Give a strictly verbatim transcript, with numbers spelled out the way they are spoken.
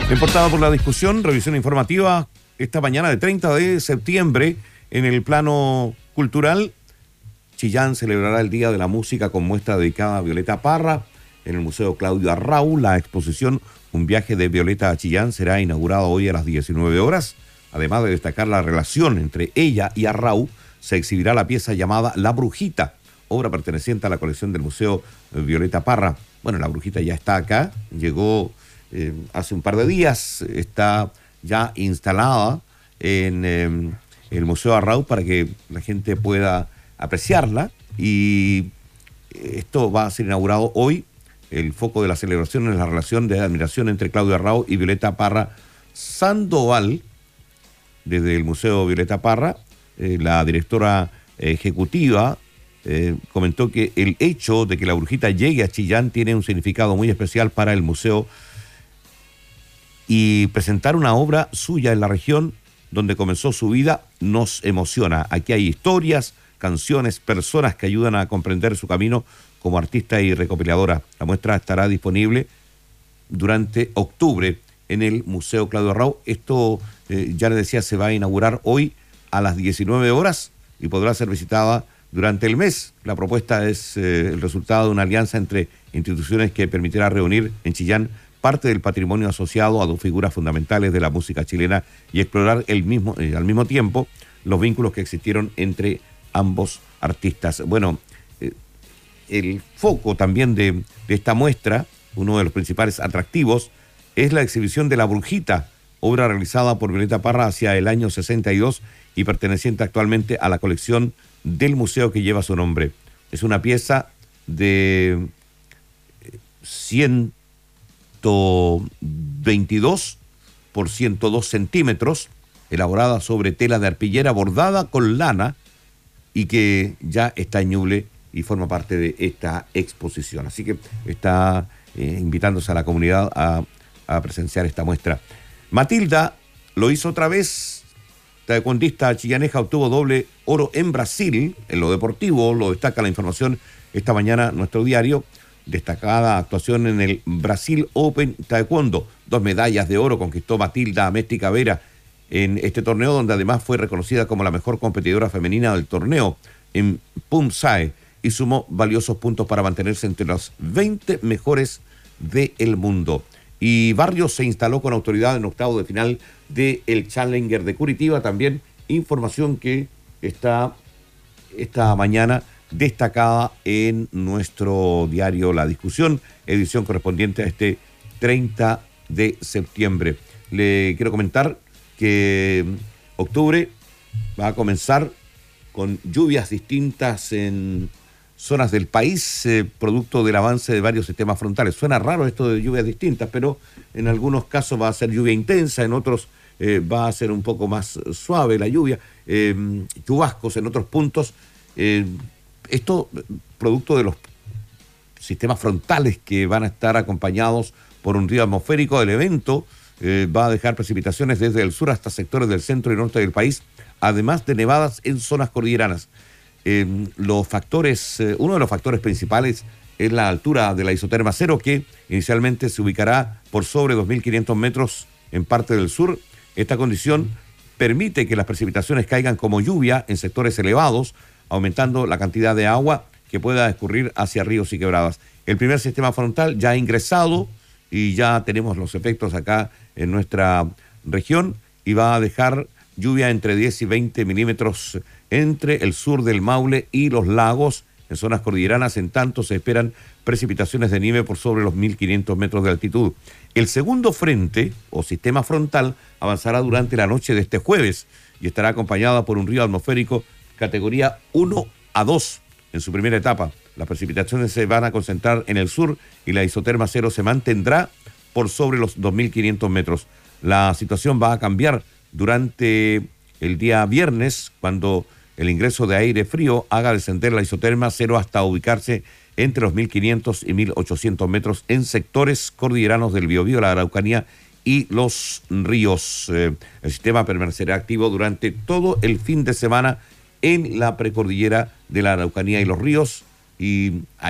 En portada por la discusión, revisión informativa esta mañana de treinta de septiembre en el plano cultural. Chillán celebrará el Día de la Música con muestra dedicada a Violeta Parra en el Museo Claudio Arrau. La exposición Un viaje de Violeta a Chillán será inaugurada hoy a las diecinueve horas. Además de destacar la relación entre ella y Arrau, se exhibirá la pieza llamada La Brujita, obra perteneciente a la colección del Museo Violeta Parra. Bueno, La Brujita ya está acá, llegó eh, hace un par de días, está ya instalada en eh, el Museo Arrau para que la gente pueda apreciarla, y esto va a ser inaugurado hoy. El foco de la celebración es la relación de admiración entre Claudio Arrau y Violeta Parra Sandoval. Desde el Museo Violeta Parra, eh, la directora ejecutiva eh, comentó que el hecho de que La Brujita llegue a Chillán tiene un significado muy especial para el museo, y presentar una obra suya en la región donde comenzó su vida nos emociona. Aquí hay historias, canciones, personas que ayudan a comprender su camino como artista y recopiladora. La muestra estará disponible durante octubre en el Museo Claudio Arrau. Esto, eh, ya les decía, se va a inaugurar hoy a las diecinueve horas y podrá ser visitada durante el mes. La propuesta es eh, el resultado de una alianza entre instituciones que permitirá reunir en Chillán parte del patrimonio asociado a dos figuras fundamentales de la música chilena y explorar el mismo, eh, al mismo tiempo los vínculos que existieron entre ambos artistas. Bueno, eh, el foco también de, de esta muestra, uno de los principales atractivos, es la exhibición de La Brujita, obra realizada por Violeta Parra hacia el año sesenta y dos y perteneciente actualmente a la colección del museo que lleva su nombre. Es una pieza de ciento veintidós por ciento dos centímetros, elaborada sobre tela de arpillera bordada con lana, y que ya está en Ñuble y forma parte de esta exposición. Así que está eh, invitándose a la comunidad a, a presenciar esta muestra. Matilda lo hizo otra vez. Taekwondista chillaneja obtuvo doble oro en Brasil. En lo deportivo, lo destaca la información esta mañana nuestro diario. Destacada actuación en el Brasil Open Taekwondo. Dos medallas de oro conquistó Matilda Amesti Vera en este torneo, donde además fue reconocida como la mejor competidora femenina del torneo en Pumsae, y sumó valiosos puntos para mantenerse entre los veinte mejores del mundo. Y Barrios se instaló con autoridad en octavo de final del Challenger de Curitiba. También información que está esta mañana destacada en nuestro diario La Discusión, edición correspondiente a este treinta de septiembre. Le quiero comentar que octubre va a comenzar con lluvias distintas en zonas del país, eh, producto del avance de varios sistemas frontales. Suena raro esto de lluvias distintas, pero en algunos casos va a ser lluvia intensa, en otros eh, va a ser un poco más suave la lluvia, eh, chubascos en otros puntos. Eh, esto producto de los sistemas frontales que van a estar acompañados por un río atmosférico. El evento eh, va a dejar precipitaciones desde el sur hasta sectores del centro y norte del país, además de nevadas en zonas cordilleranas. Eh, los factores, eh, uno de los factores principales es la altura de la isoterma cero, que inicialmente se ubicará por sobre dos mil quinientos metros en parte del sur. Esta condición permite que las precipitaciones caigan como lluvia en sectores elevados, aumentando la cantidad de agua que pueda escurrir hacia ríos y quebradas. El primer sistema frontal ya ha ingresado y ya tenemos los efectos acá en nuestra región, y va a dejar lluvia entre diez y veinte milímetros entre el sur del Maule y los lagos en zonas cordilleranas. En tanto, se esperan precipitaciones de nieve por sobre los mil quinientos metros de altitud. El segundo frente o sistema frontal avanzará durante la noche de este jueves y estará acompañada por un río atmosférico categoría uno a dos en su primera etapa. Las precipitaciones se van a concentrar en el sur y la isoterma cero se mantendrá por sobre los dos mil quinientos metros. La situación va a cambiar durante el día viernes, cuando el ingreso de aire frío haga descender la isoterma cero hasta ubicarse entre los mil quinientos y mil ochocientos metros en sectores cordilleranos del Biobío, la Araucanía y los ríos. Eh, el sistema permanecerá activo durante todo el fin de semana en la precordillera de la Araucanía y los ríos, y